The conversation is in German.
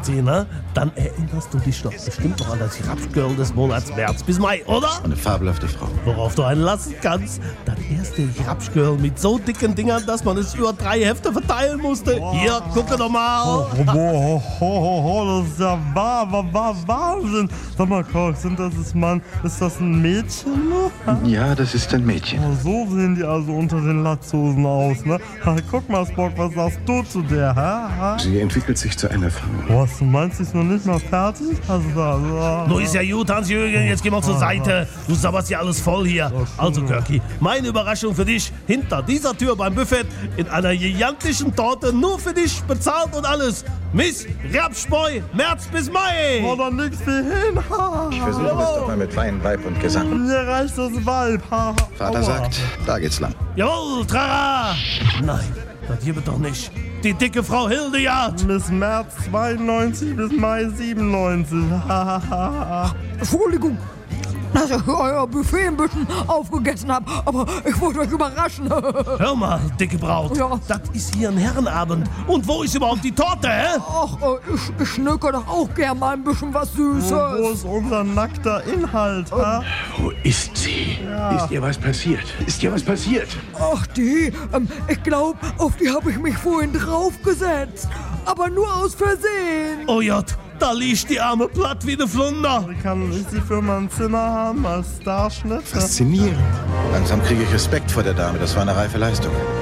ziehen, ne? Dann erinnerst du dich doch bestimmt noch an das Rapschgirl des Monats März bis Mai, oder? Eine fabelhafte Frau. Worauf du einen lassen kannst. Das erste Rapschgirl mit so dicken Dingern, dass man es über 3 Hefte verteilen musste. Hier, gucke doch mal. Das ist ja Wahnsinn. Sag mal, Koch, ist das ein Mädchen? Ja, das ist ein Mädchen. Oh, so sehen die also unter den Latzhosen aus, ne? Guck mal, Spock, was sagst du zu der, hä? Sie entwickelt sich zu einer Frau. Was, du meinst, sie ist noch nicht mal fertig? Nur ist ja gut, Hans-Jürgen, jetzt geh mal zur Seite. Du sabberst ja alles voll hier. Also, Kirki, meine Überraschung für dich. Hinter dieser Tür beim Buffet in einer gigantischen Torte, nur für dich bezahlt und alles. Miss Rapschboy, März bis Mai. Oh, dann nix wie hin. Ich versuche es doch mal mit Wein, Weib und Gesang. Mir reicht das Weib. Vater sagt, da geht's lang. Jawohl, Trara. Nein, das hier wird doch nicht. Die dicke Frau Hildegard. Bis März 92 bis Mai 97. Entschuldigung, dass ich euer Buffet ein bisschen aufgegessen habe, aber ich wollte euch überraschen. Hör mal, dicke Braut, Ja. das ist hier ein Herrenabend. Und wo ist überhaupt die Torte, hä? Ach, ich schnucke doch auch gern mal ein bisschen was Süßes. Wo ist unser nackter Inhalt, ha? Wo ist sie? Ist ihr was passiert? Ist ihr was passiert? Ach, ich glaube, auf die habe ich mich vorhin draufgesetzt. Aber nur aus Versehen. Oh Gott, da liegt die arme platt wie ne Flunder. Kann ich sie für mein Zimmer haben als Starschnitt? Faszinierend. Langsam kriege ich Respekt vor der Dame. Das war eine reife Leistung.